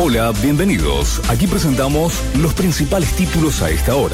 Hola, bienvenidos. Aquí presentamos los principales títulos a esta hora.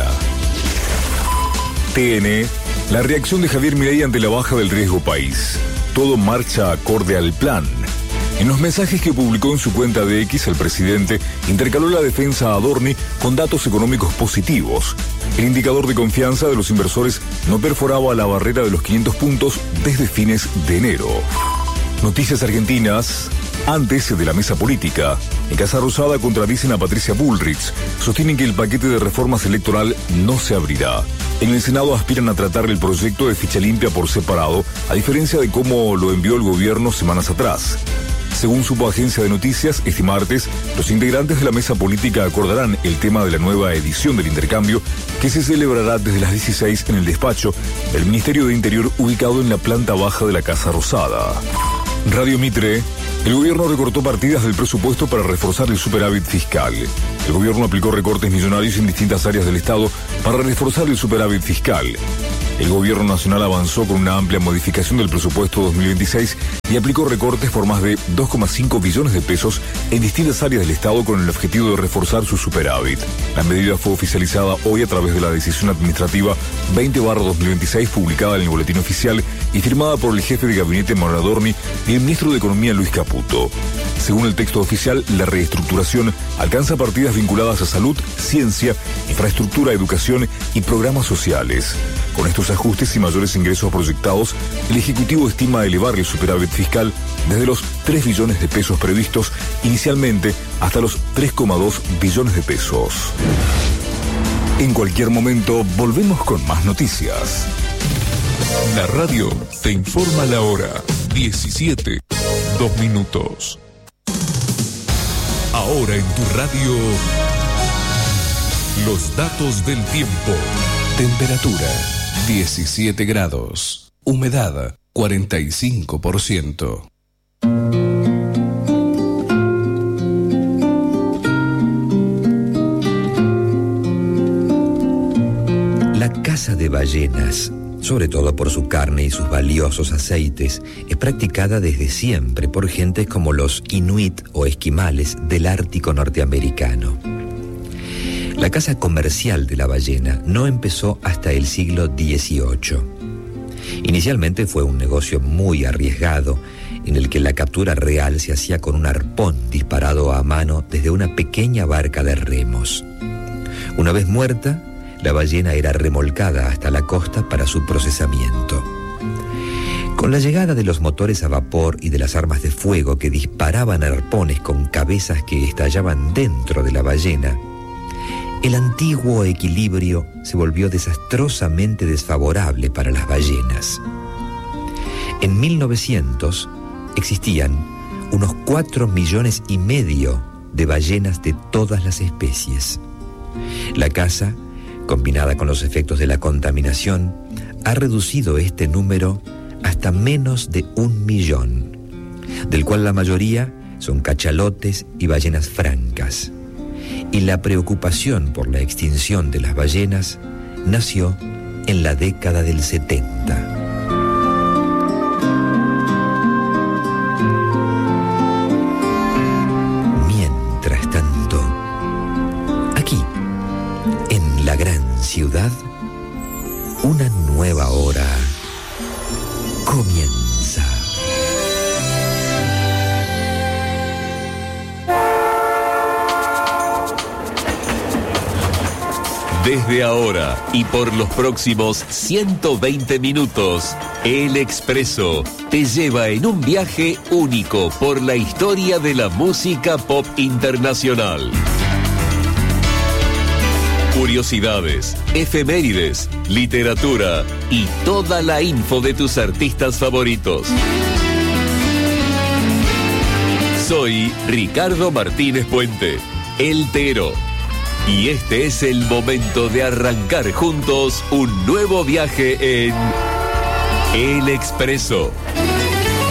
TN, la reacción de Javier Milei ante la baja del riesgo país. Todo marcha acorde al plan. En los mensajes que publicó en su cuenta de X, el presidente intercaló la defensa a Adorni con datos económicos positivos. El indicador de confianza de los inversores no perforaba la barrera de los 500 puntos desde fines de enero. Noticias argentinas. Antes de la mesa política, en Casa Rosada contradicen a Patricia Bullrich. Sostienen que el paquete de reformas electoral no se abrirá. En el Senado aspiran a tratar el proyecto de ficha limpia por separado, a diferencia de cómo lo envió el gobierno semanas atrás. Según supo Agencia de Noticias, este martes, los integrantes de la mesa política acordarán el tema de la nueva edición del intercambio, que se celebrará desde las 16 en el despacho del Ministerio de Interior ubicado en la planta baja de la Casa Rosada. Radio Mitre. El gobierno recortó partidas del presupuesto para reforzar el superávit fiscal. El gobierno aplicó recortes millonarios en distintas áreas del Estado para reforzar el superávit fiscal. El gobierno nacional avanzó con una amplia modificación del presupuesto 2026 y aplicó recortes por más de 2,5 billones de pesos en distintas áreas del Estado con el objetivo de reforzar su superávit. La medida fue oficializada hoy a través de la decisión administrativa 20/2026 publicada en el Boletín Oficial y firmada por el jefe de gabinete Manuel Adorni y el ministro de Economía Luis Caputo. Según el texto oficial, la reestructuración alcanza partidas vinculadas a salud, ciencia, infraestructura, educación y programas sociales. Con estos ajustes y mayores ingresos proyectados, el Ejecutivo estima elevar el superávit fiscal desde los 3 billones de pesos previstos inicialmente hasta los 3,2 billones de pesos. En cualquier momento, volvemos con más noticias. La radio te informa la hora 17:02. Ahora en tu radio, los datos del tiempo. Temperatura 17 grados. Humedad 45%. La caza de ballenas, sobre todo por su carne y sus valiosos aceites, es practicada desde siempre por gentes como los inuit o esquimales del Ártico norteamericano. La caza comercial de la ballena no empezó hasta el siglo XVIII. Inicialmente fue un negocio muy arriesgado, en el que la captura real se hacía con un arpón disparado a mano desde una pequeña barca de remos. Una vez muerta, la ballena era remolcada hasta la costa para su procesamiento. Con la llegada de los motores a vapor y de las armas de fuego que disparaban arpones con cabezas que estallaban dentro de la ballena, el antiguo equilibrio se volvió desastrosamente desfavorable para las ballenas. En 1900 existían unos 4,5 millones de ballenas de todas las especies. La caza, combinada con los efectos de la contaminación, ha reducido este número hasta menos de 1 millón, del cual la mayoría son cachalotes y ballenas francas. Y la preocupación por la extinción de las ballenas nació en la década del 70. Mientras tanto, aquí, en la gran ciudad, una nueva hora comienza. Desde ahora y por los próximos 120 minutos, El Expreso te lleva en un viaje único por la historia de la música pop internacional. Curiosidades, efemérides, literatura y toda la info de tus artistas favoritos. Soy Ricardo Martínez Puente, El Tero. Y este es el momento de arrancar juntos un nuevo viaje en El Expreso.